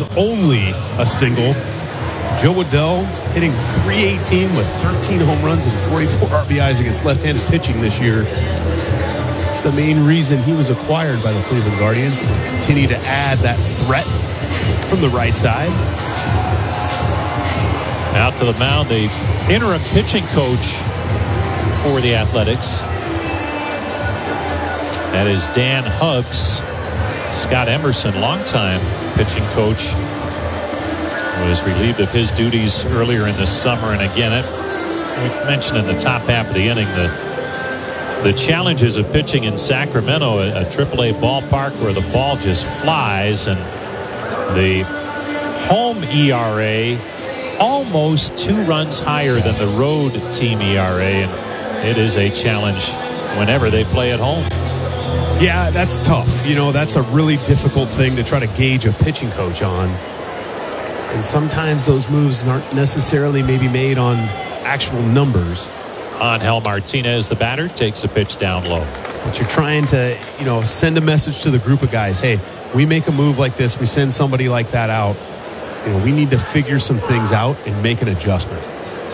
was only a single. Joe Waddell hitting .318 with 13 home runs and 44 RBIs against left-handed pitching this year. It's the main reason he was acquired by the Cleveland Guardians, is to continue to add that threat from the right side. Out to the mound, the interim pitching coach for the Athletics. That is Dan Hubbs. Scott Emerson, longtime pitching coach, was relieved of his duties earlier in the summer. And again, we mentioned in the top half of the inning the challenges of pitching in Sacramento, a AAA ballpark where the ball just flies, and the home ERA almost 2 runs higher than the road team ERA, and it is a challenge whenever they play at home. Yeah, that's tough. That's a really difficult thing to try to gauge a pitching coach on. And sometimes those moves aren't necessarily maybe made on actual numbers. Angel Martinez, the batter, takes a pitch down low. But you're trying to, send a message to the group of guys. Hey, we make a move like this, we send somebody like that out. We need to figure some things out and make an adjustment.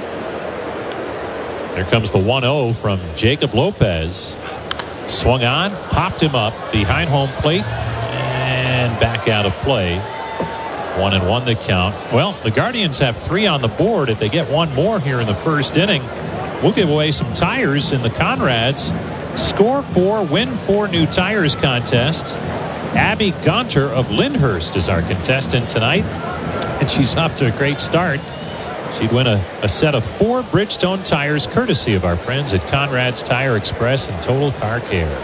There comes the 1-0 from Jacob Lopez. Swung on, popped him up behind home plate, and back out of play. 1-1 the count. Well, the Guardians have 3 on the board. If they get one more here in the first inning, we'll give away some tires in the Conrads Score 4, Win 4 new tires contest. Abby Gonter of Lyndhurst is our contestant tonight, and she's off to a great start. She'd win a set of 4 Bridgestone tires courtesy of our friends at Conrad's Tire Express and Total Car Care.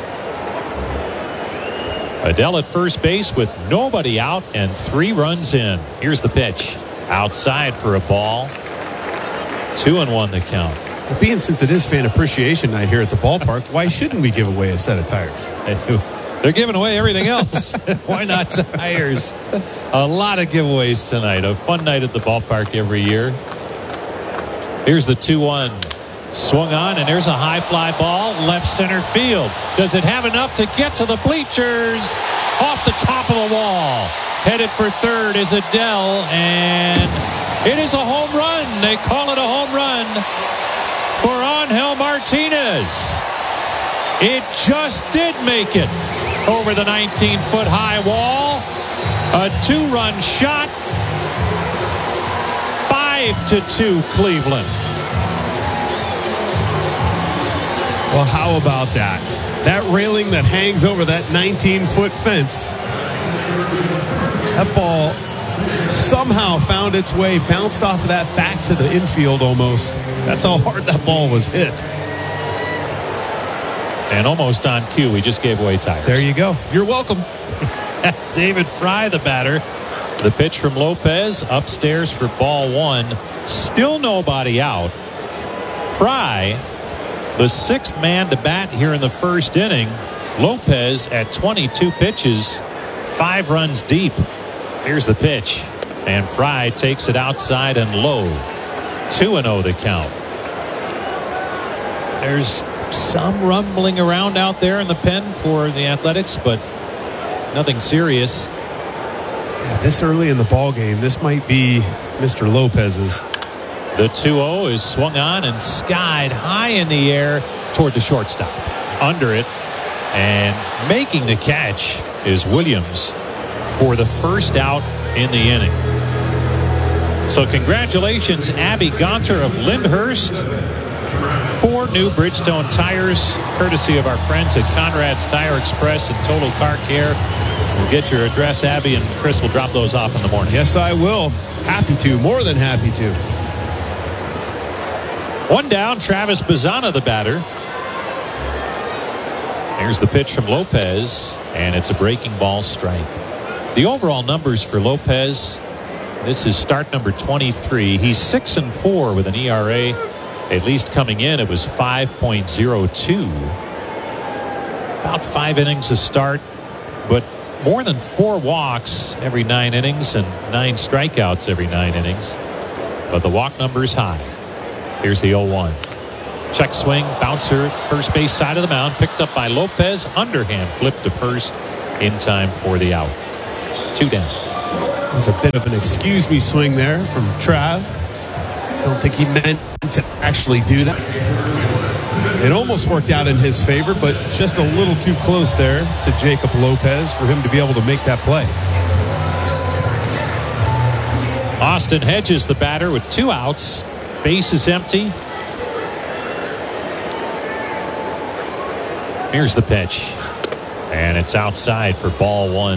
Adele at first base with nobody out and 3 runs in. Here's the pitch. Outside for a ball. 2-1 the count. Well, being since it is fan appreciation night here at the ballpark, why shouldn't we give away a set of tires? They're giving away everything else. Why not tires? A lot of giveaways tonight. A fun night at the ballpark every year. Here's the 2-1. Swung on, and there's a high fly ball, left center field. Does it have enough to get to the bleachers? Off the top of the wall. Headed for third is Adele, and it is a home run. They call it a home run for Angel Martinez. It just did make it over the 19-foot high wall. A 2-run shot. 5-2 Cleveland. Well, how about that? That railing that hangs over that 19-foot fence. That ball somehow found its way, bounced off of that back to the infield almost. That's how hard that ball was hit. And almost on cue, we just gave away tires. There you go. You're welcome. David Fry, the batter. The pitch from Lopez upstairs for ball 1. Still nobody out. Fry, the 6th man to bat here in the first inning. Lopez at 22 pitches, 5 runs deep. Here's the pitch. And Fry takes it outside and low. 2-0 the count. There's some rumbling around out there in the pen for the Athletics, but nothing serious. Yeah, this early in the ball game, this might be Mr. Lopez's. The 2-0 is swung on and skied high in the air toward the shortstop. Under it, and making the catch is Williams for the first out in the inning. So congratulations, Abby Gonter of Lyndhurst. 4 new Bridgestone tires, courtesy of our friends at Conrad's Tire Express and Total Car Care. We'll get your address, Abby, and Chris will drop those off in the morning. Yes, I will. Happy to. More than happy to. 1 down, Travis Bazzana, the batter. Here's the pitch from Lopez, and it's a breaking ball strike. The overall numbers for Lopez, this is start number 23. He's 6-4 with an ERA. At least coming in, it was 5.02. About 5 innings a start, but more than 4 walks every 9 innings and 9 strikeouts every 9 innings. But the walk number is high. Here's the 0-1. Check swing, bouncer, first base side of the mound, picked up by Lopez. Underhand flip to first in time for the out. 2 down. There's a bit of an excuse me swing there from Trav. I don't think he meant to actually do that. It almost worked out in his favor, but just a little too close there to Jacob Lopez for him to be able to make that play. Austin Hedges, the batter, with 2 outs. Base is empty. Here's the pitch. And it's outside for ball 1.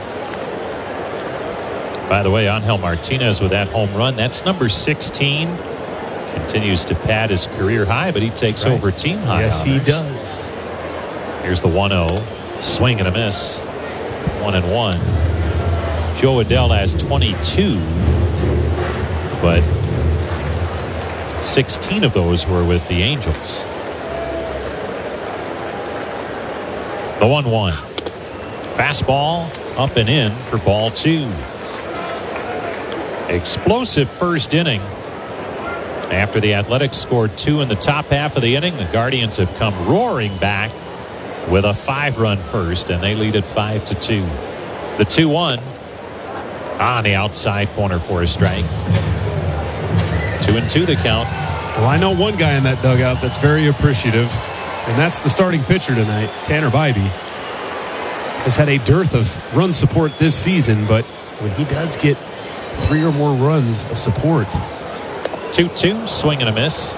By the way, Angel Martinez with that home run. That's number 16. Continues to pad his career high, but he takes over team high. Yes, he does. Here's the 1-0. Swing and a miss. 1-1. Jo Adell has 22, but 16 of those were with the Angels. The 1-1. Fastball up and in for ball 2. Explosive first inning. After the Athletics scored 2 in the top half of the inning, the Guardians have come roaring back with a 5-run first, and they lead at 5-2. The 2-1 on the outside corner for a strike. 2-2 the count. Well, I know one guy in that dugout that's very appreciative, and that's the starting pitcher tonight, Tanner Bybee. Has had a dearth of run support this season, but when he does get 3 or more runs of support, 2-2, swing and a miss.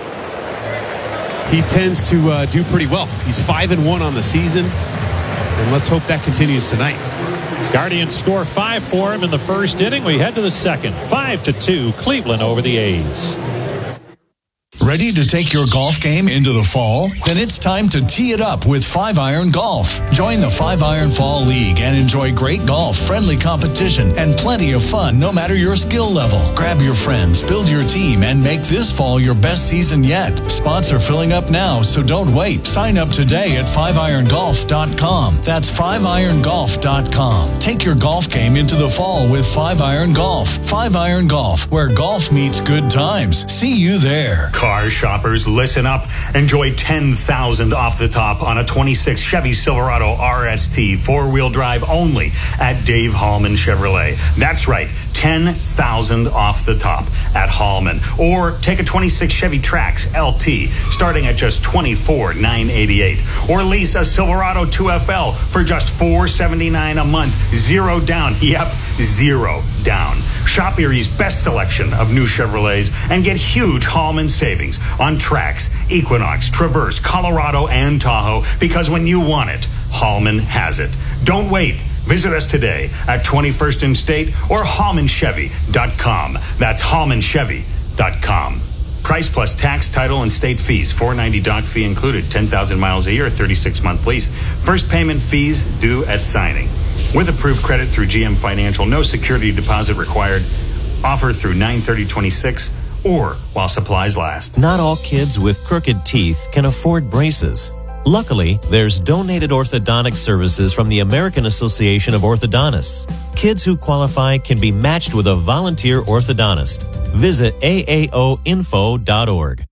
he tends to do pretty well. He's 5-1 on the season, and let's hope that continues tonight. Guardians score 5 for him in the first inning. We head to the second. 5-2, Cleveland over the A's. Ready to take your golf game into the fall? Then it's time to tee it up with 5-Iron Golf. Join the 5-Iron Fall League and enjoy great golf, friendly competition, and plenty of fun no matter your skill level. Grab your friends, build your team, and make this fall your best season yet. Spots are filling up now, so don't wait. Sign up today at 5irongolf.com. That's 5irongolf.com. Take your golf game into the fall with 5-Iron Golf. 5-Iron Golf, where golf meets good times. See you there. Car shoppers, listen up. Enjoy $10,000 off the top on a 26 Chevy Silverado RST 4-wheel drive only at Dave Hallman Chevrolet. That's right, $10,000 off the top at Hallman. Or take a 26 Chevy Trax LT starting at just $24,988. Or lease a Silverado 2FL for just $479 a month. 0 down. Yep, 0 down. Shop Erie's best selection of new Chevrolets and get huge Hallman savings on Trax, Equinox, Traverse, Colorado, and Tahoe, because when you want it, Hallman has it. Don't wait. Visit us today at 21st and State or HallmanChevy.com. That's HallmanChevy.com. Price plus tax, title, and state fees. $490 dock fee included. 10,000 miles a year, 36-month lease. First payment fees due at signing. With approved credit through GM Financial, no security deposit required. Offer through 9/30/26 or while supplies last. Not all kids with crooked teeth can afford braces. Luckily, there's donated orthodontic services from the American Association of Orthodontists. Kids who qualify can be matched with a volunteer orthodontist. Visit aaoinfo.org.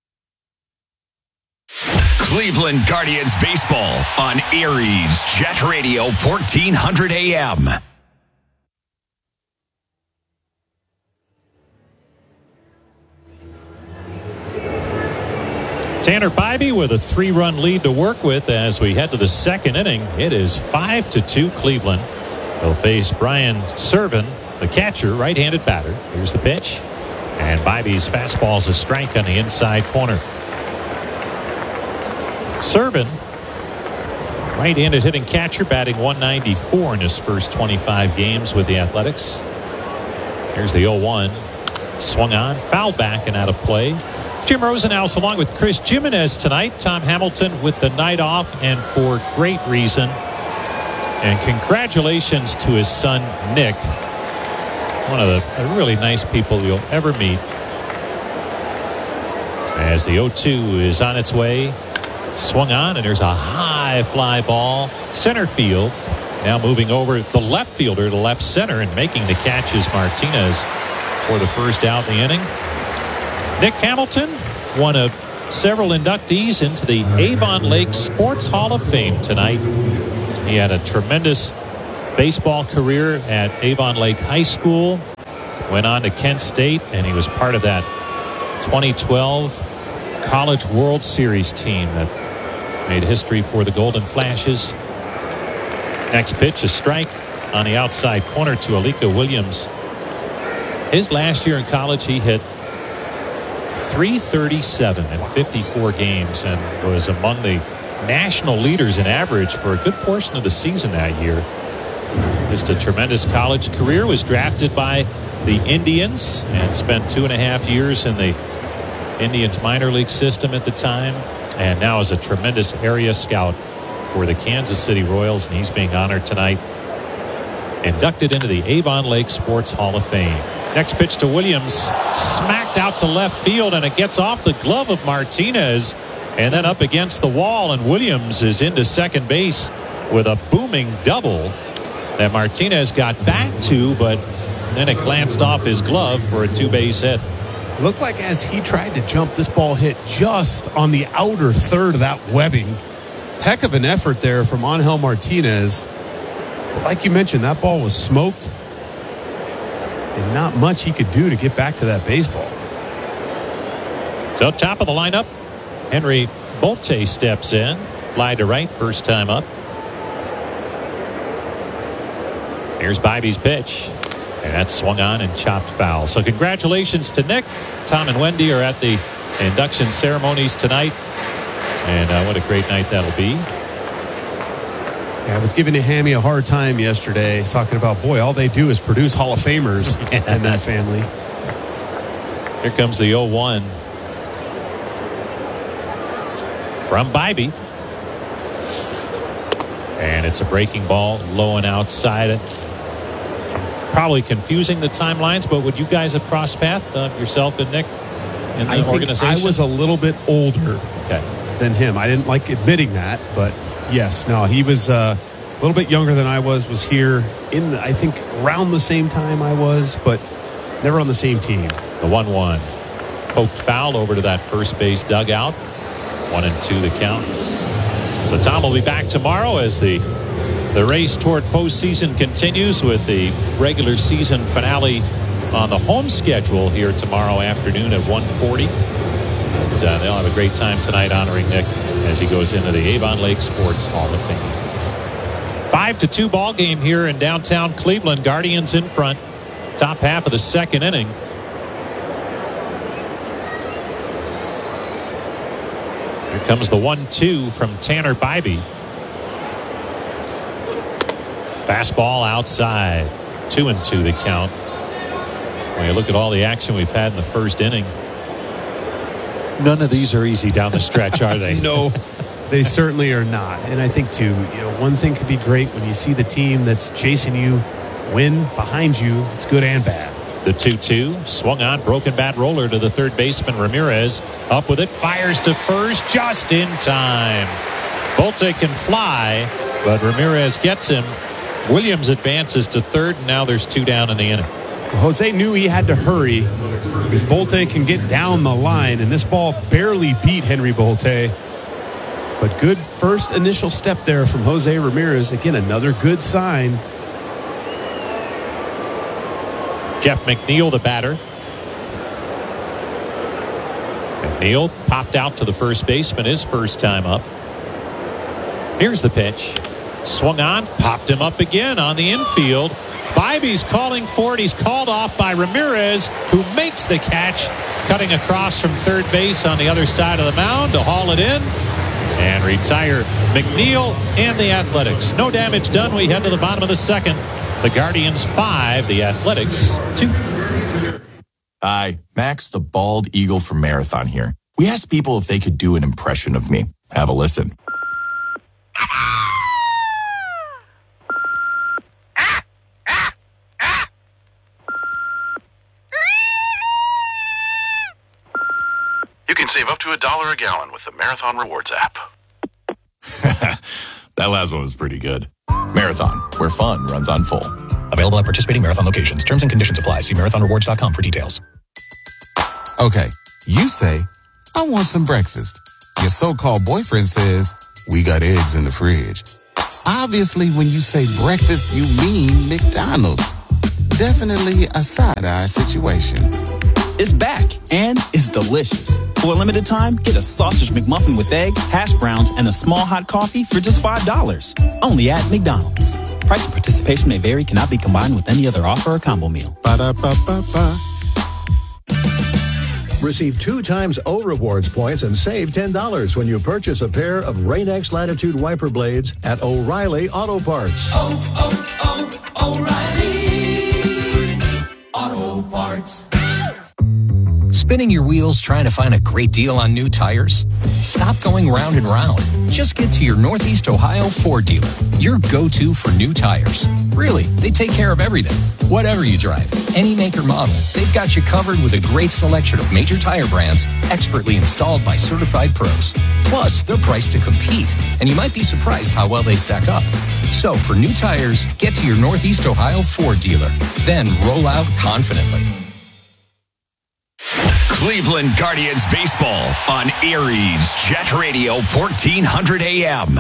Cleveland Guardians baseball on Erie's Jet Radio 1400 AM. Tanner Bybee with a 3-run lead to work with as we head to the second inning. It is 5-2 Cleveland. They'll face Brian Servin, the catcher, right-handed batter. Here's the pitch. And Bybee's fastball is a strike on the inside corner. Servin, right-handed hitting catcher, batting .194 in his first 25 games with the Athletics. Here's the 0-1. Swung on, fouled back and out of play. Jim Rosenhaus along with Chris Jimenez tonight. Tom Hamilton with the night off and for great reason. And congratulations to his son, Nick. One of the really nice people you'll ever meet. As the 0-2 is on its way. Swung on, and there's a high fly ball. Center field. Now moving over the left fielder to left center and making the catch is Martinez for the first out in the inning. Nick Hamilton, one of several inductees into the Avon Lake Sports Hall of Fame tonight. He had a tremendous baseball career at Avon Lake High School. Went on to Kent State, and he was part of that 2012 College World Series team that made history for the Golden Flashes. Next pitch, a strike on the outside corner to Alika Williams. His last year in college, he hit .337 in 54 games and was among the national leaders in average for a good portion of the season that year. Just a tremendous college career. Was drafted by the Indians and spent 2.5 years in the Indians minor league system at the time, and now is a tremendous area scout for the Kansas City Royals, and he's being honored tonight. Inducted into the Avon Lake Sports Hall of Fame. Next pitch to Williams, smacked out to left field, and it gets off the glove of Martinez and then up against the wall, and Williams is into second base with a booming double that Martinez got back to, but then it glanced off his glove for a 2-base hit. Looked like as he tried to jump, this ball hit just on the outer third of that webbing. Heck of an effort there from Angel Martinez. But like you mentioned, that ball was smoked, and not much he could do to get back to that baseball. So top of the lineup, Henry Bolte steps in. Fly to right, first time up. Here's Bibby's pitch. And that's swung on and chopped foul. So congratulations to Nick. Tom and Wendy are at the induction ceremonies tonight. And what a great night that'll be. Yeah, I was giving Hammy a hard time yesterday, talking about, boy, all they do is produce Hall of Famers in that family. Here comes the 0-1 from Bibby. And it's a breaking ball, low and outside. Probably confusing the timelines, but would you guys have crossed paths, yourself and Nick, in the organization? I was a little bit older than him. I didn't like admitting that, but yes, no, he was a little bit younger than I was here in, I think, around the same time I was, but never on the same team. The 1-1. Poked foul over to that first base dugout. 1-2 the count. So Tom will be back tomorrow as the race toward postseason continues with the regular season finale on the home schedule here tomorrow afternoon at 1:40. They'll have a great time tonight honoring Nick as he goes into the Avon Lake Sports Hall of Fame. 5-2 ball game here in downtown Cleveland. Guardians in front. Top half of the second inning. Here comes the 1-2 from Tanner Bibee. Fastball outside. 2-2 the count. When you look at all the action we've had in the first inning, none of these are easy down the stretch, are they? No, they certainly are not. And I think, too, one thing could be great when you see the team that's chasing you win behind you. It's good and bad. The 2-2 swung on, broken bat roller to the third baseman Ramirez. Up with it, fires to first just in time. Bolte can fly, but Ramirez gets him. Williams advances to third, and now there's 2 down in the inning. Jose knew he had to hurry because Bolte can get down the line, and this ball barely beat Henry Bolte. But good first initial step there from Jose Ramirez. Again, another good sign. Jeff McNeil, the batter. McNeil popped out to the first baseman his first time up. Here's the pitch. Swung on, popped him up again on the infield. Bibee's calling for it. He's called off by Ramirez, who makes the catch, cutting across from third base on the other side of the mound to haul it in and retire McNeil and the Athletics. No damage done. We head to the bottom of the second. The Guardians 5, the Athletics 2. Hi, Max the Bald Eagle from Marathon here. We asked people if they could do an impression of me. Have a listen. You can save up to $1 a gallon with the Marathon Rewards app. That last one was pretty good. Marathon, where fun runs on full. Available at participating Marathon locations. Terms and conditions apply. See marathonrewards.com for details. Okay, you say, I want some breakfast. Your so-called boyfriend says, we got eggs in the fridge. Obviously, when you say breakfast, you mean McDonald's. Definitely a side-eye situation. It's back, and it's delicious. For a limited time, get a sausage McMuffin with egg, hash browns, and a small hot coffee for just $5. Only at McDonald's. Price and participation may vary, cannot be combined with any other offer or combo meal. Ba-da-ba-ba-ba. Receive 2 times O Rewards points and save $10 when you purchase a pair of Rain-X Latitude wiper blades at O'Reilly Auto Parts. O'Reilly Auto Parts. Spinning your wheels trying to find a great deal on new tires? Stop going round and round. Just get to your Northeast Ohio Ford dealer, your go-to for new tires. Really, they take care of everything. Whatever you drive, any make or model, they've got you covered with a great selection of major tire brands, expertly installed by certified pros. Plus, they're priced to compete, and you might be surprised how well they stack up. So, for new tires, get to your Northeast Ohio Ford dealer. Then roll out confidently. Cleveland Guardians baseball on Aries Jet Radio 1400 AM.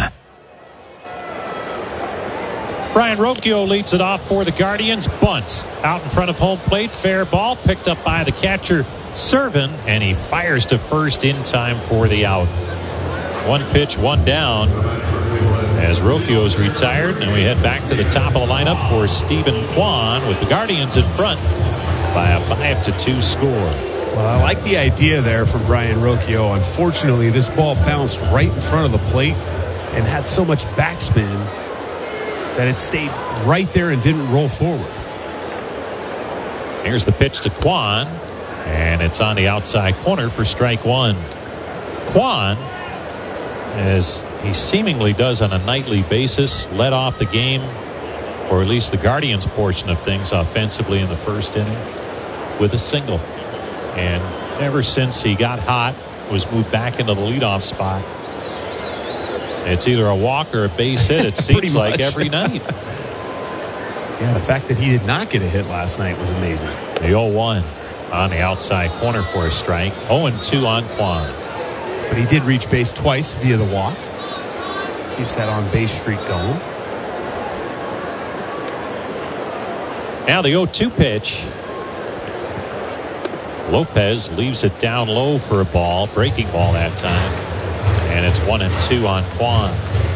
Brian Rocchio leads it off for the Guardians. Bunts out in front of home plate. Fair ball picked up by the catcher, Servin, and he fires to first in time for the out. 1 pitch, 1 down as Rocchio's retired, and we head back to the top of the lineup for Stephen Kwan with the Guardians in front by a 5-2 score. Well, I like the idea there from Brian Rocchio. Unfortunately, this ball bounced right in front of the plate and had so much backspin that it stayed right there and didn't roll forward. Here's the pitch to Kwan, and it's on the outside corner for strike 1. Kwan, as he seemingly does on a nightly basis, led off the game, or at least the Guardians' portion of things offensively in the first inning, with a single. And ever since he got hot, was moved back into the leadoff spot. It's either a walk or a base hit, it seems like, every night. Yeah, the fact that he did not get a hit last night was amazing. The 0-1 on the outside corner for a strike. 0-2 on Kwan. But he did reach base twice via the walk. Keeps that on base streak going. Now the 0-2 pitch. Lopez leaves it down low for a ball, breaking ball that time. And it's 1-2 on Kwan.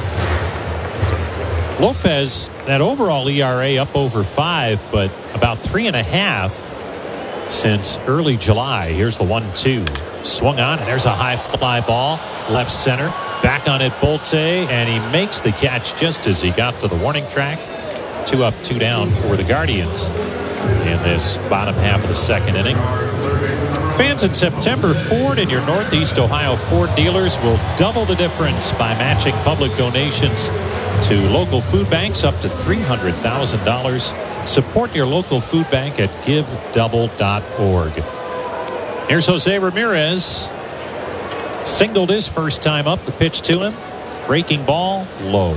Lopez, that overall ERA up over 5, but about 3.5 since early July. Here's the 1-2. Swung on, and there's a high fly ball. Left center. Back on it, Bolte, and he makes the catch just as he got to the warning track. 2 up, 2 down for the Guardians in this bottom half of the second inning. Fans in September, Ford and your Northeast Ohio Ford dealers will double the difference by matching public donations to local food banks up to $300,000. Support your local food bank at givedouble.org. Here's Jose Ramirez. Singled his first time up. The pitch to him. Breaking ball, low.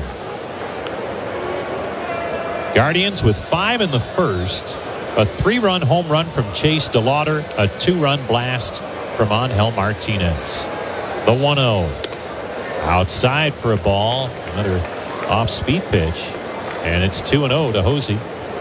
Guardians with 5 in the first. A 3-run home run from Chase DeLauder. A 2-run blast from Angel Martinez. The 1-0. Outside for a ball. Another off-speed pitch. And it's 2-0 to Jose.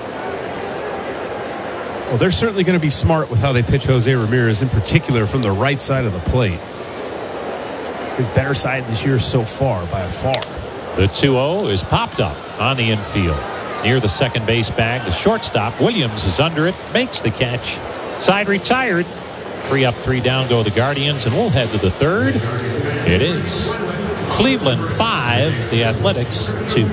Well, they're certainly going to be smart with how they pitch Jose Ramirez, in particular from the right side of the plate. His better side this year so far, by a far. The 2-0 is popped up on the infield. Near the second base bag, the shortstop, Williams, is under it, makes the catch. Side retired. 3 up, 3 down go the Guardians, and we'll head to the third. It is Cleveland 5, the Athletics 2.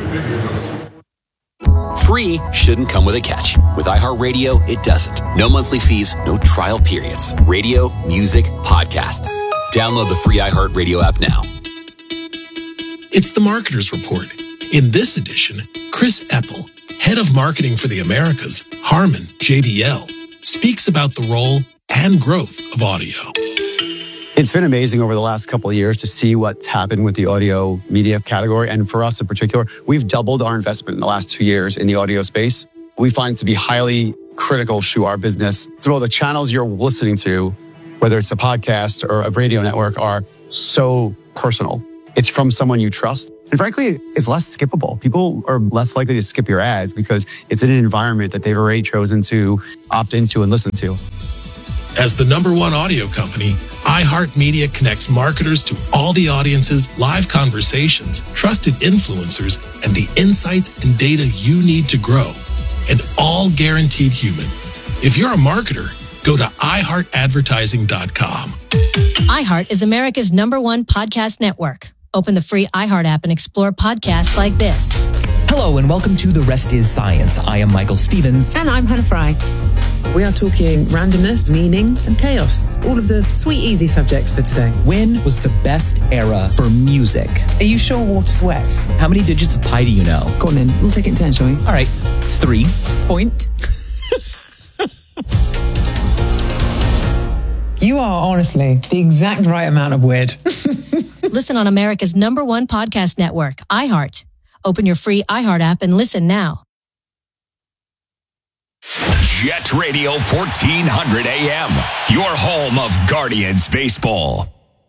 Free shouldn't come with a catch. With iHeartRadio, it doesn't. No monthly fees, no trial periods. Radio, music, podcasts. Download the free iHeartRadio app now. It's the Marketer's Report. In this edition, Chris Eppel, head of marketing for the Americas, Harman JBL, speaks about the role and growth of audio. It's been amazing over the last couple of years to see what's happened with the audio media category. And for us in particular, we've doubled our investment in the last 2 years in the audio space. We find it to be highly critical to our business. So the channels you're listening to, whether it's a podcast or a radio network, are so personal. It's from someone you trust. And frankly, it's less skippable. People are less likely to skip your ads because it's in an environment that they've already chosen to opt into and listen to. As the #1 audio company, iHeartMedia connects marketers to all the audiences, live conversations, trusted influencers, and the insights and data you need to grow. And all guaranteed human. If you're a marketer, go to iHeartAdvertising.com. iHeart is America's #1 podcast network. Open the free iHeart app and explore podcasts like this. Hello and welcome to The Rest is Science. I am Michael Stevens. And I'm Hannah Fry. We are talking randomness, meaning, and chaos. All of the sweet, easy subjects for today. When was the best era for music? Are you sure water's wet? How many digits of pi do you know? Go on then. We'll take it in turn, shall we? All right. 3. Point. You are honestly the exact right amount of weird. Listen on America's #1 podcast network, iHeart. Open your free iHeart app and listen now. Jet Radio 1400 AM, your home of Guardians baseball.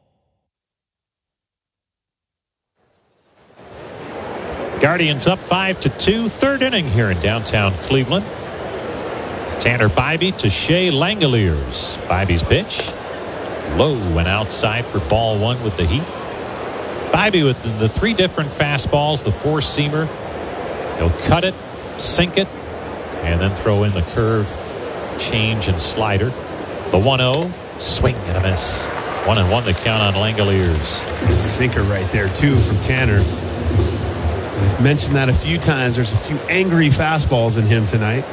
Guardians up 5-2, third inning here in downtown Cleveland. Tanner Bibee to Shea Langeliers. Bibey's pitch, low and outside for ball 1 with the Heat. Bibee with the 3 different fastballs, the 4-seamer. He'll cut it, sink it, and then throw in the curve, change, and slider. The 1-0, swing and a miss. 1-1 the count on Langeliers. Good sinker right there, too, from Tanner. We've mentioned that a few times. There's a few angry fastballs in him tonight.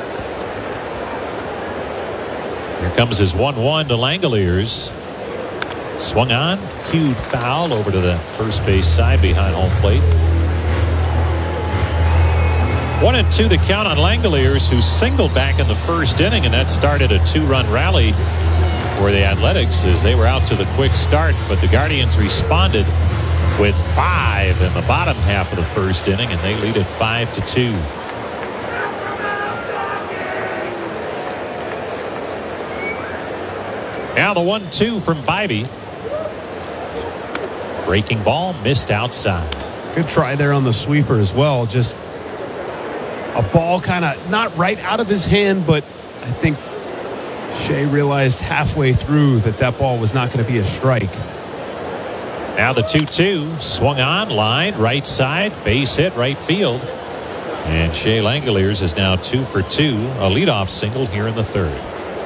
Here comes his 1-1 to Langeliers. Swung on, cued foul over to the first base side behind home plate. 1-2 the count on Langeliers, who singled back in the first inning, and that started a 2-run rally for the Athletics as they were out to the quick start. But the Guardians responded with 5 in the bottom half of the first inning, and they lead it 5-2. Now the 1-2 from Bibee. Breaking ball, missed outside. Good try there on the sweeper as well. Just a ball kind of not right out of his hand, but I think Shea realized halfway through that ball was not going to be a strike. Now the 2-2, swung on, lined, right side, base hit, right field. And Shea Langeliers is now 2 for 2, a leadoff single here in the third.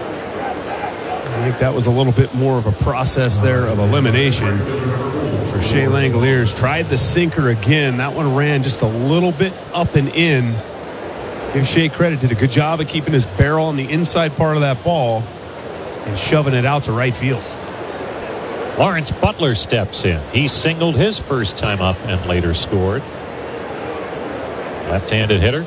I think that was a little bit more of a process there of elimination for Shea Langeliers. Tried the sinker again. That one ran just a little bit up and in. Give Shea credit, did a good job of keeping his barrel on the inside part of that ball and shoving it out to right field. Lawrence Butler steps in. He singled his first time up and later scored. Left-handed hitter.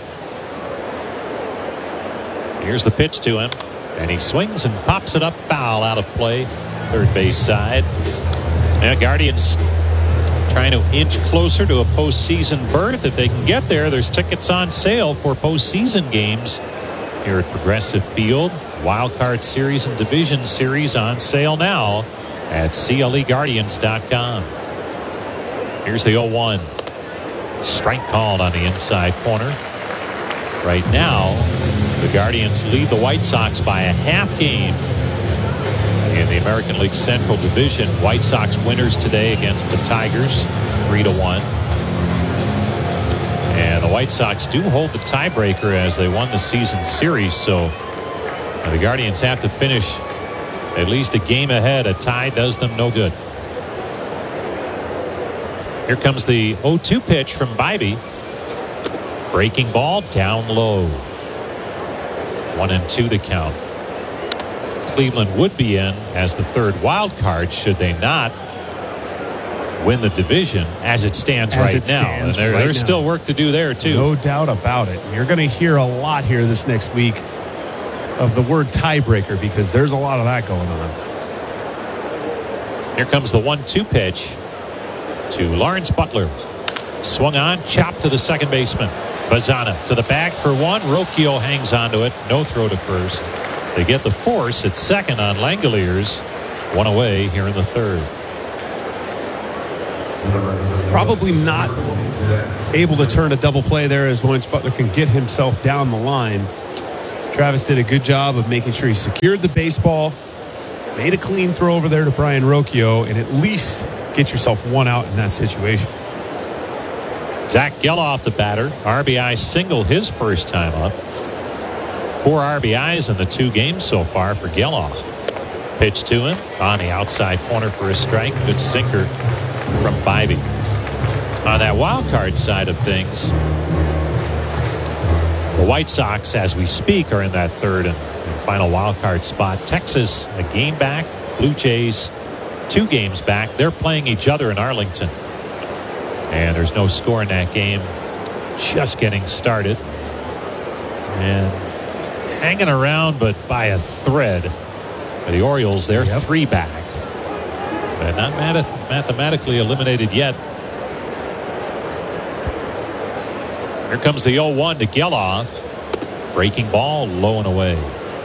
Here's the pitch to him. And he swings and pops it up, foul, out of play, third base side. Now Guardians trying to inch closer to a postseason berth. If they can get there, there's tickets on sale for postseason games here at Progressive Field. Wild Card Series and Division Series on sale now at CLEGuardians.com. Here's the 0-1. Strike called on the inside corner. Right now, the Guardians lead the White Sox by a half game in the American League Central Division. White Sox winners today against the Tigers, 3-1. And the White Sox do hold the tiebreaker as they won the season series, so the Guardians have to finish at least a game ahead. A tie does them no good. Here comes the 0-2 pitch from Bibee. Breaking ball down low. 1-2 the count. Cleveland would be in as the third wild card should they not win the division as it stands right now. And there's still work to do there too. No doubt about it. You're going to hear a lot here this next week of the word tiebreaker because there's a lot of that going on. Here comes the 1-2 pitch to Lawrence Butler. Swung on, chopped to the second baseman. Bazana to the bag for one. Rocchio hangs onto it. No throw to first. They get the force at second on Langeliers. One away here in the third. Probably not able to turn a double play there as Lawrence Butler can get himself down the line. Travis did a good job of making sure he secured the baseball, made a clean throw over there to Brian Rocchio, and at least get yourself one out in that situation. Zach Geloff, the batter, RBI single his first time up. 4 RBIs in the 2 games so far for Geloff. Pitch to him on the outside corner for a strike. Good sinker from Bybee. On that wild card side of things, the White Sox, as we speak, are in that third and final wild card spot. Texas, a game back. Blue Jays, 2 games back. They're playing each other in Arlington. And there's no score in that game. Just getting started. And hanging around, but by a thread. The Orioles, they're 3 back. But not mathematically eliminated yet. Here comes the 0-1 to Geloff. Breaking ball, low and away.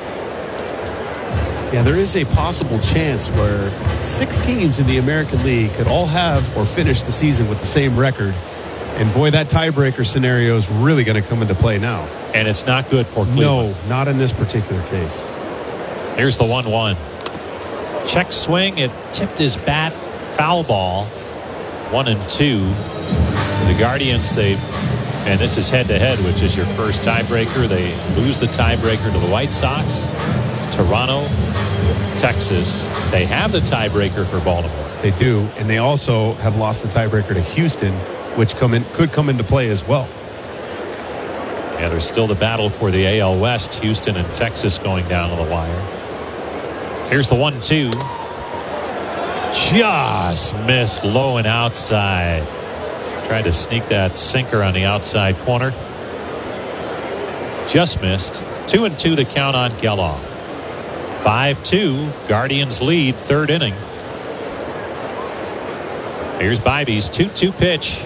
Yeah, there is a possible chance where 6 teams in the American League could all have or finish the season with the same record. And boy, that tiebreaker scenario is really going to come into play now. And it's not good for Cleveland. No, not in this particular case. Here's the 1-1. Check swing. It tipped his bat. Foul ball. 1-2. The Guardians, and this is head-to-head, which is your first tiebreaker. They lose the tiebreaker to the White Sox. Toronto, Texas. They have the tiebreaker for Baltimore. They do, and they also have lost the tiebreaker to Houston, which could come into play as well. Yeah, there's still the battle for the AL West. Houston and Texas going down to the wire. Here's the 1-2. Just missed low and outside. Tried to sneak that sinker on the outside corner. Just missed. 2-2 the count on Geloff. 5-2. Guardians lead, 3rd inning. Here's Bybee's 2-2 pitch.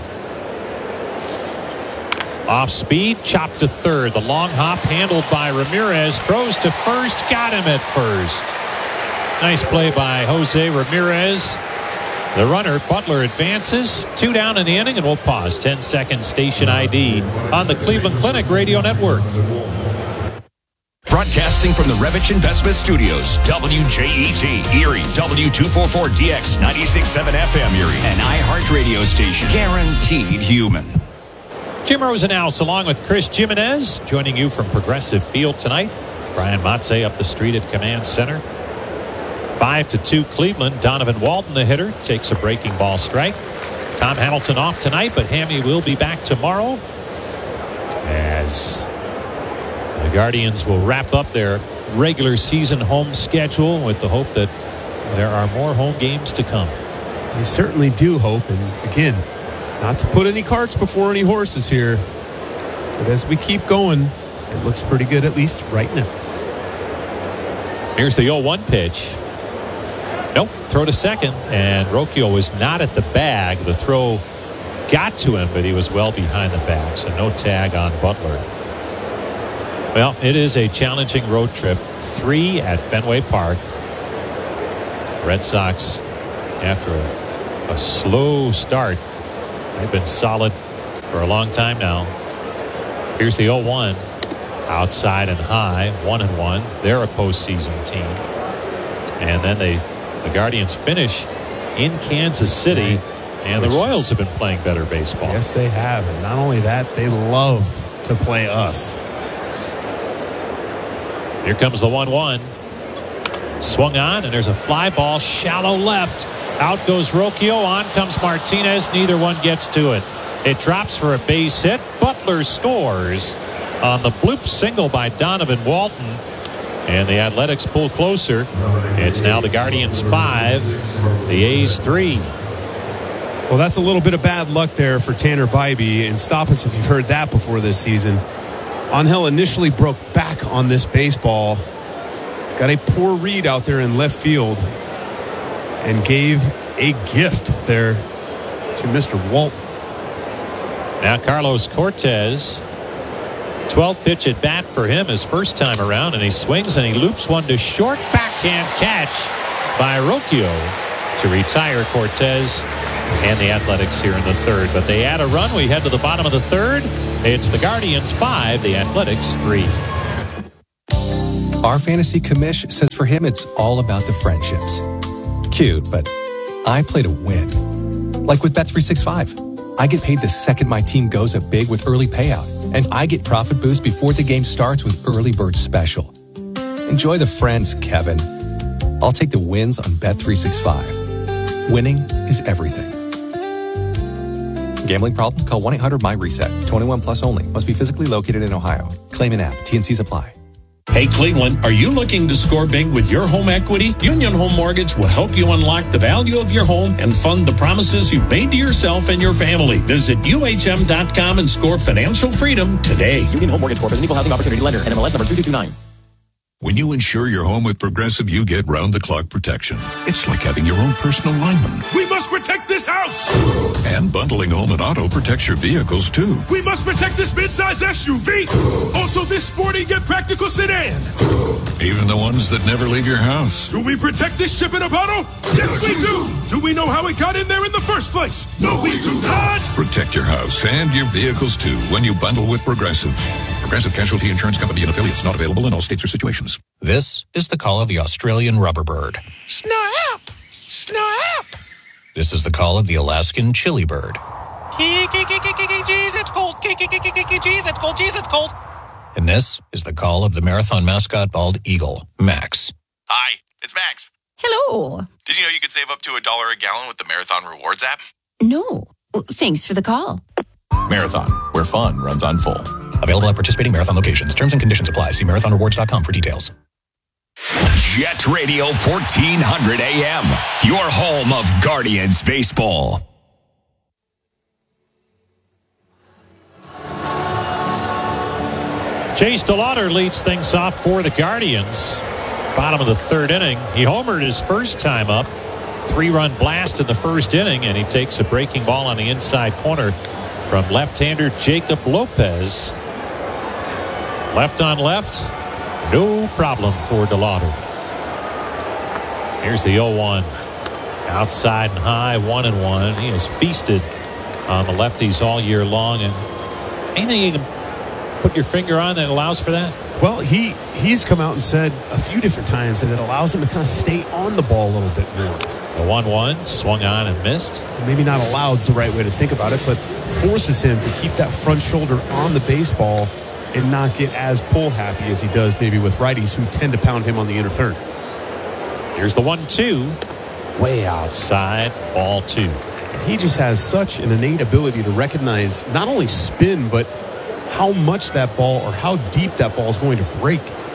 Off speed, chopped to third. The long hop handled by Ramirez. Throws to first. Got him at first. Nice play by Jose Ramirez. The runner, Butler, advances. 2 down in the inning, and we'll pause. 10-second station ID on the Cleveland Clinic Radio Network. Broadcasting from the Revich Investment Studios, WJET, Erie, W244DX, 96.7 FM, Erie, an iHeart radio station. Guaranteed human. Jim Rosenhaus along with Chris Jimenez joining you from Progressive Field tonight. Brian Matze up the street at Command Center. 5-2 Cleveland. Donovan Walton, the hitter, takes a breaking ball strike. Tom Hamilton off tonight, but Hammy will be back tomorrow as the Guardians will wrap up their regular season home schedule with the hope that there are more home games to come. We certainly do hope, and again, not to put any carts before any horses here, but as we keep going, it looks pretty good at least right now. Here's the 0-1 pitch. Nope, throw to second, and Rocchio was not at the bag. The throw got to him, but he was well behind the bag, so no tag on Butler. Well, it is a challenging road trip. 3 at Fenway Park. Red Sox, after a slow start, they've been solid for a long time now. Here's the 0-1. Outside and high, 1-1. They're a postseason team. And then the Guardians finish in Kansas City, and the Royals have been playing better baseball. Yes, they have. And not only that, they love to play us. Here comes the 1-1. Swung on, and there's a fly ball, shallow left. Out goes Rocchio. On comes Martinez. Neither one gets to it. It drops for a base hit. Butler scores on the bloop single by Donovan Walton. And the Athletics pull closer. It's now the Guardians 5, the A's 3. Well, that's a little bit of bad luck there for Tanner Bybee. And stop us if you've heard that before this season. Angel initially broke back on this baseball. Got a poor read out there in left field. And gave a gift there to Mr. Walton. Now Carlos Cortez. 12th pitch at bat for him his first time around, and he swings and he loops one to short. Backhand catch by Rocchio to retire Cortez and the Athletics here in the third. But they add a run. We head to the bottom of the third. It's the Guardians 5, the Athletics 3. Our fantasy commish says for him it's all about the friendships. Cute, but I play to win. Like with Bet365. I get paid the second my team goes up big with early payout, and I get profit boost before the game starts with Early Bird Special. Enjoy the friends, Kevin. I'll take the wins on Bet365. Winning is everything. Gambling problem? Call 1-800-MY-RESET. 21 plus only. Must be physically located in Ohio. Claim an app. T&Cs apply. Hey Cleveland, are you looking to score big with your home equity? Union Home Mortgage will help you unlock the value of your home and fund the promises you've made to yourself and your family. Visit UHM.com and score financial freedom today. Union Home Mortgage Corp is an equal housing opportunity lender. NMLS number 2229. When you insure your home with Progressive, you get round-the-clock protection. It's like having your own personal lineman. We must protect this house! And bundling home and auto protects your vehicles, too. We must protect this midsize SUV! Also this sporty yet practical sedan! Even the ones that never leave your house. Do we protect this ship in a bottle? Yes, we do! Do we know how it got in there in the first place? No, we do not! Protect your house and your vehicles, too, when you bundle with Progressive. Progressive Casualty Insurance Company and affiliates, not available in all states or situations. This is the call of the Australian rubber bird. Snap! Snap! This is the call of the Alaskan chili bird. Jeez, it's cold. Jeez, it's cold. Jeez, it's cold. And this is the call of the marathon mascot bald eagle, Max. Hi, it's Max. Hello. Did you know you could save up to $1 a gallon with the Marathon Rewards app? No. Thanks for the call. Marathon, where fun runs on full. Available at participating Marathon locations. Terms and conditions apply. See marathonrewards.com for details. Jet Radio 1400 AM, your home of Guardians baseball. Chase DeLauder leads things off for the Guardians. Bottom of the third inning. He homered his first time up. 3-run blast in the first inning, and he takes a breaking ball on the inside corner from left-hander Jacob Lopez. Left on left, no problem for DeLauder. Here's the 0-1. Outside and high, 1-1. He has feasted on the lefties all year long. And anything you can put your finger on that allows for that? Well, he's come out and said a few different times that it allows him to kind of stay on the ball a little bit more. The 1-1 swung on and missed. Maybe not allowed is the right way to think about it, but forces him to keep that front shoulder on the baseball and not get as pull happy as he does maybe with righties who tend to pound him on the inner third. Here's the 1-2. Way outside, ball 2. He just has such an innate ability to recognize not only spin, but how much that ball or how deep that ball is going to break.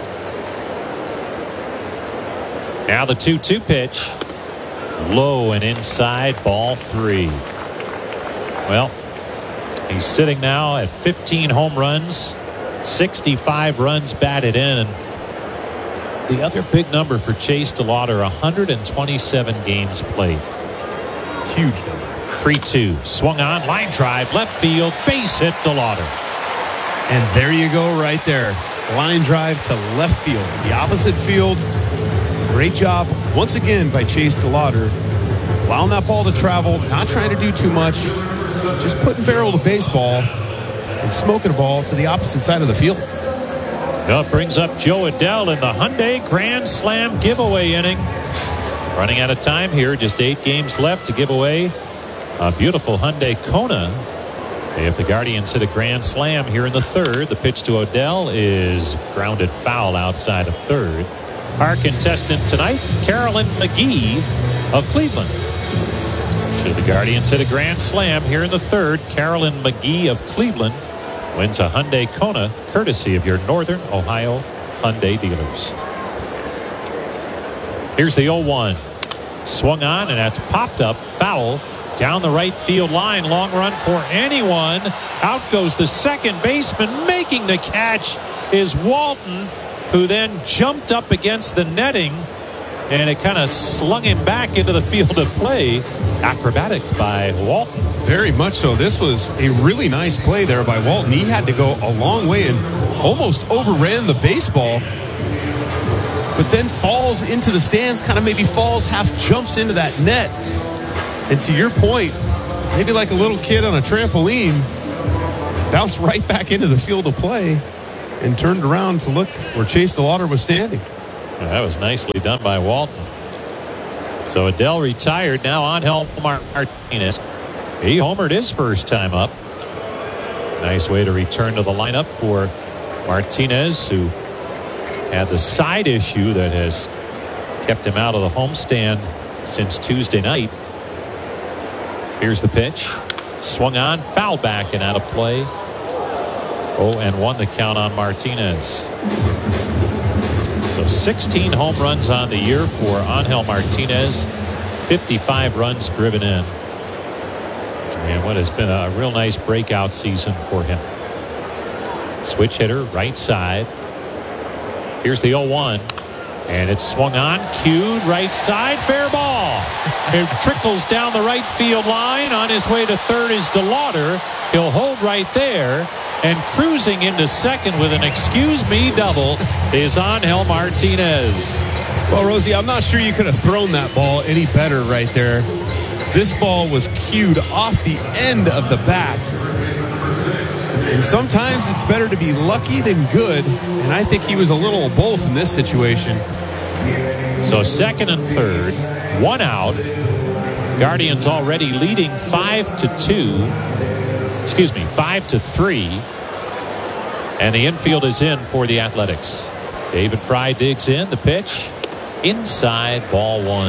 Now the 2-2 pitch. Low and inside, ball 3. Well, he's sitting now at 15 home runs, 65 runs batted in. And the other big number for Chase DeLauder, 127 games played. Huge number. 3-2. Swung on, line drive, left field, base hit DeLauder. And there you go right there. Line drive to left field. The opposite field. Great job once again by Chase DeLauder. Allowing that ball to travel, not trying to do too much. Just putting barrel to baseball and smoking a ball to the opposite side of the field. Well, it brings up Jo Adell in the Hyundai Grand Slam giveaway inning. Running out of time here. Just 8 games left to give away a beautiful Hyundai Kona. If the Guardians hit a grand slam here in the third, the pitch to Odell is grounded foul outside of third. Our contestant tonight, Carolyn McGee of Cleveland. Should the Guardians hit a grand slam here in the third, Carolyn McGee of Cleveland wins a Hyundai Kona, courtesy of your Northern Ohio Hyundai dealers. Here's the 0-1. Swung on, and that's popped up, foul. Down the right field line, long run for anyone. Out goes the second baseman. Making the catch is Walton, who then jumped up against the netting, and it kind of slung him back into the field of play. Acrobatic by Walton. Very much so. This was a really nice play there by Walton. He had to go a long way and almost overran the baseball, but then falls into the stands, kind of maybe falls, half jumps into that net. And to your point, maybe like a little kid on a trampoline, bounced right back into the field of play and turned around to look where Chase DeLauder was standing. Well, that was nicely done by Walton. So Adell retired. Now Angel Martinez. He homered his first time up. Nice way to return to the lineup for Martinez, who had the side issue that has kept him out of the homestand since Tuesday night. Here's the pitch. Swung on, foul back and out of play. 0-1 the count on Martinez. So 16 home runs on the year for Angel Martinez. 55 runs driven in. And what has been a real nice breakout season for him. Switch hitter, right side. Here's the 0-1. And it's swung on, cued, right side, fair ball. It trickles down the right field line. On his way to third is DeLauder. He'll hold right there. And cruising into second with an excuse me double is Angel Martinez. Well, Rosie, I'm not sure you could have thrown that ball any better right there. This ball was cued off the end of the bat. And sometimes it's better to be lucky than good. And I think he was a little of both in this situation. So second and third, one out. Guardians already leading 5-3. And the infield is in for the Athletics. David Fry digs in. The pitch inside, ball one.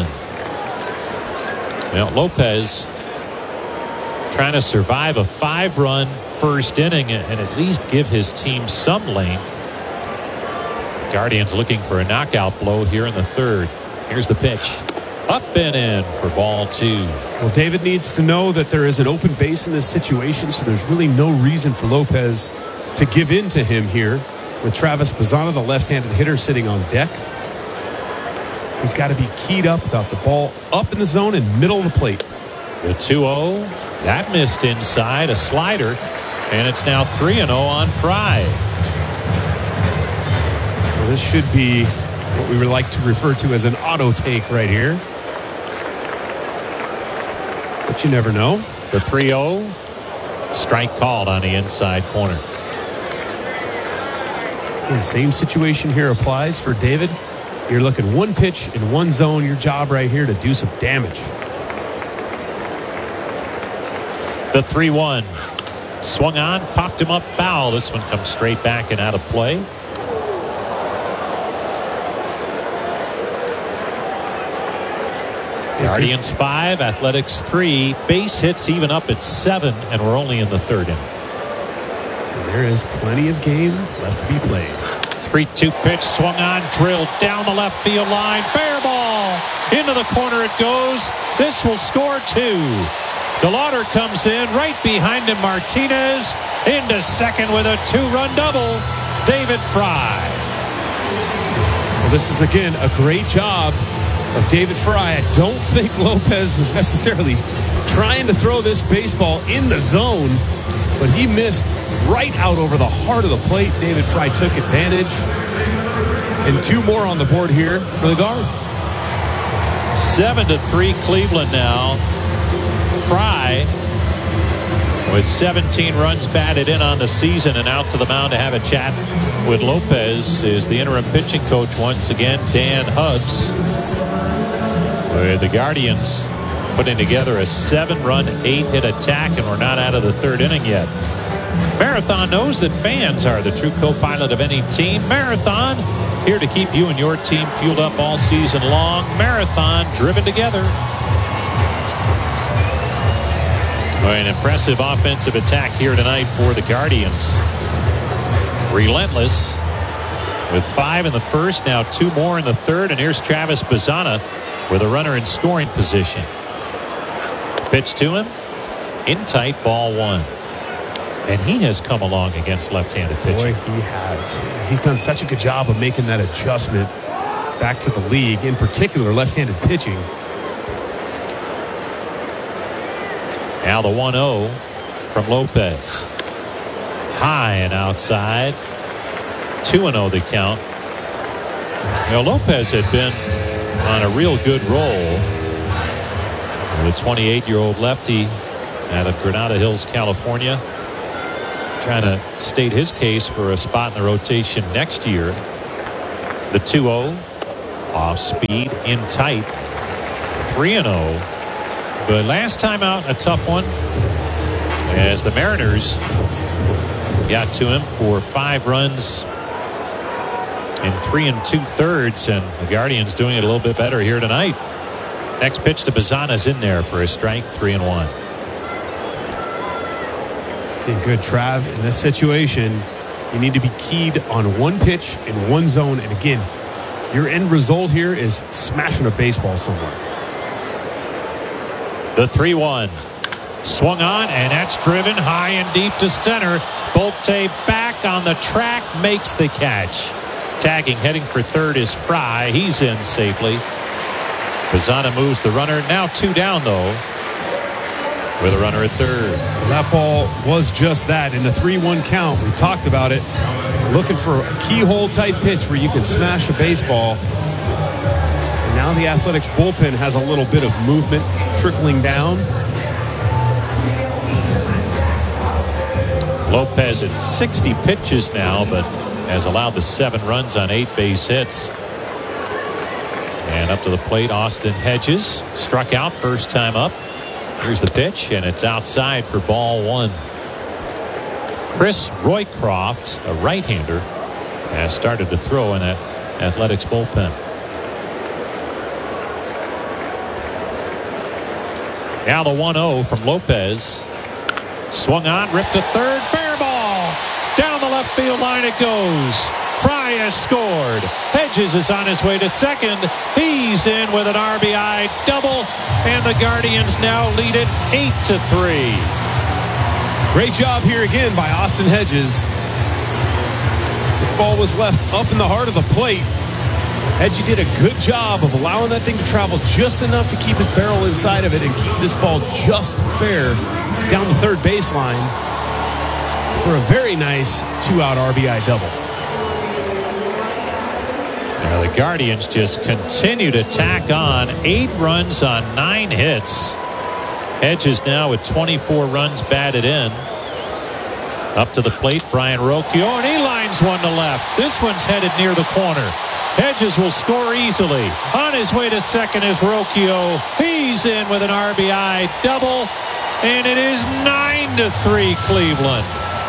Well, Lopez trying to survive a 5-run first inning and at least give his team some length. Guardians looking for a knockout blow here in the third. Here's the pitch. Up and in for ball two. Well, David needs to know that there is an open base in this situation, so there's really no reason for Lopez to give in to him here with Travis Bazzana, the left-handed hitter, sitting on deck. He's got to be keyed up without the ball up in the zone and middle of the plate. The 2-0, that missed inside, a slider, and it's now 3-0 on Fry. Well, this should be what we would like to refer to as an auto take right here. But you never know. The 3-0, strike called on the inside corner. Again, same situation here applies for David. You're looking one pitch in one zone. Your job right here to do some damage. The 3-1. Swung on, popped him up, foul. This one comes straight back and out of play. Guardians 5, Athletics 3. Base hits even up at 7, and we're only in the third inning. And there is plenty of game left to be played. 3-2 pitch, swung on, drilled down the left field line. Fair ball. Into the corner it goes. This will score 2. DeLauder comes in right behind him. Martinez into second with a 2-run double. David Fry. Well, this is again a great job of David Fry. I don't think Lopez was necessarily trying to throw this baseball in the zone, but he missed right out over the heart of the plate. David Fry took advantage. And 2 more on the board here for the Guards. 7-3 Cleveland now. Fry with 17 runs batted in on the season, and out to the mound to have a chat with Lopez is the interim pitching coach once again, Dan Hubbs. With the Guardians putting together a 7-run, 8-hit attack, and we're not out of the third inning yet. Marathon knows that fans are the true co-pilot of any team. Marathon, here to keep you and your team fueled up all season long. Marathon, driven together. An impressive offensive attack here tonight for the Guardians. Relentless with 5 in the first, now 2 more in the third, and here's Travis Bazzana with a runner in scoring position. Pitch to him, in tight, ball 1. And he has come along against left-handed pitching. Boy, he has. He's done such a good job of making that adjustment back to the league, in particular left-handed pitching. Now the 1-0 from Lopez. High and outside. 2-0 the count. You know, Lopez had been on a real good roll. The 28-year-old lefty out of Granada Hills, California, trying to state his case for a spot in the rotation next year. The 2-0 off speed in tight, 3-0. But last time out, a tough one, as the Mariners got to him for 5 runs in 3 2/3, and the Guardians doing it a little bit better here tonight. Next pitch to Bazana's in there for a strike, 3-1. Okay, good, Trav. In this situation, you need to be keyed on one pitch in one zone. And again, your end result here is smashing a baseball somewhere. The 3-1 swung on, and that's driven high and deep to center. Bolte back on the track, makes the catch. Tagging, heading for third is Fry. He's in safely. Bazana moves the runner. Now 2 down, though, with a runner at third. That ball was just that. In the 3-1 count, we talked about it. Looking for a keyhole type pitch where you can smash a baseball. And now the Athletics bullpen has a little bit of movement trickling down. Lopez at 60 pitches now, but has allowed the 7 runs on 8 base hits. And up to the plate, Austin Hedges struck out first time up. Here's the pitch, and it's outside for ball 1. Chris Roycroft, a right-hander, has started to throw in that Athletics bullpen. Now the 1-0 from Lopez. Swung on, ripped to third, fair ball. Down the left field line it goes. Fry has scored. Hedges is on his way to second. He's in with an RBI double, and the Guardians now lead it 8-3. Great job here again by Austin Hedges. This ball was left up in the heart of the plate. Hedges did a good job of allowing that thing to travel just enough to keep his barrel inside of it and keep this ball just fair down the third baseline for a very nice 2-out RBI double. Now the Guardians just continue to tack on 8 runs on 9 hits. Hedges now with 24 runs batted in. Up to the plate, Brian Rocchio, and he lines one to left. This one's headed near the corner. Hedges will score easily. On his way to second is Rocchio. He's in with an RBI double, and it is 9-3 Cleveland.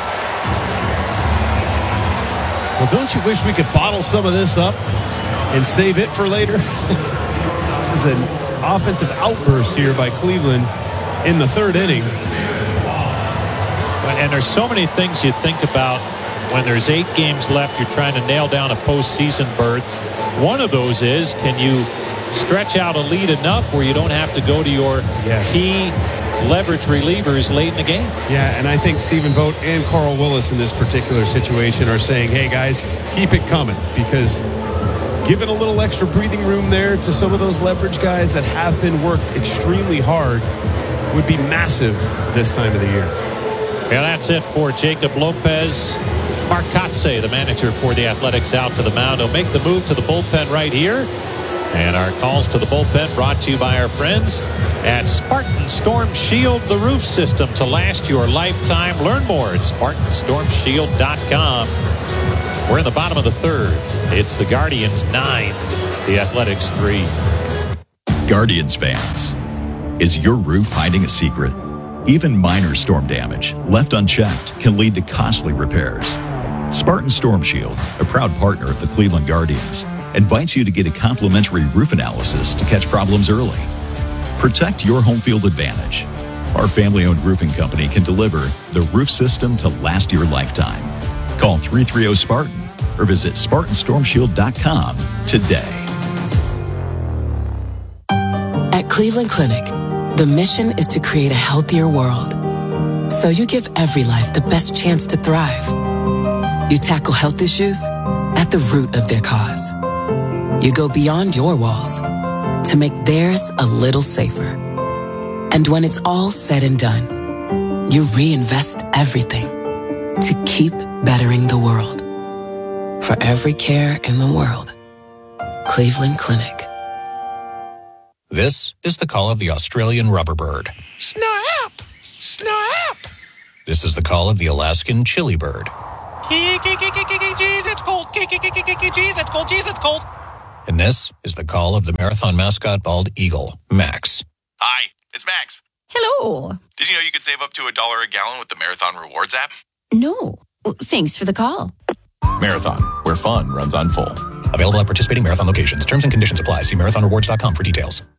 Well, don't you wish we could bottle some of this up and save it for later? This is an offensive outburst here by Cleveland in the 3rd inning. And there's so many things you think about when there's 8 games left. You're trying to nail down a postseason berth. One of those is, can you stretch out a lead enough where you don't have to go to your key leverage relievers late in the game? Yeah, and I think Stephen Vogt and Carl Willis in this particular situation are saying, hey guys, keep it coming, because giving a little extra breathing room there to some of those leverage guys that have been worked extremely hard would be massive this time of the year. Yeah, that's it for Jacob Lopez. Mark Kotze, the manager for the Athletics, out to the mound. He'll make the move to the bullpen right here. And our calls to the bullpen brought to you by our friends at Spartan Storm Shield, the roof system to last your lifetime. Learn more at SpartanStormShield.com. We're in the bottom of the 3rd. It's the Guardians 9, the Athletics 3. Guardians fans, is your roof hiding a secret? Even minor storm damage left unchecked can lead to costly repairs. Spartan Storm Shield, a proud partner of the Cleveland Guardians, invites you to get a complimentary roof analysis to catch problems early. Protect your home field advantage. Our family-owned roofing company can deliver the roof system to last your lifetime. Call 330-SPARTAN or visit SpartanStormShield.com today. At Cleveland Clinic, the mission is to create a healthier world. So you give every life the best chance to thrive. You tackle health issues at the root of their cause. You go beyond your walls to make theirs a little safer. And when it's all said and done, you reinvest everything to keep bettering the world. For every care in the world, Cleveland Clinic. This is the call of the Australian rubber bird. Snap! Snap! This is the call of the Alaskan chili bird. Jeez, it's cold. Jeez, it's cold. Jeez, it's cold. And this is the call of the marathon mascot bald eagle, Max. Hi, it's Max. Hello. Did you know you could save up to $1 a gallon with the Marathon Rewards app? No. Thanks for the call. Marathon, where fun runs on full. Available at participating marathon locations. Terms and conditions apply. See marathonrewards.com for details.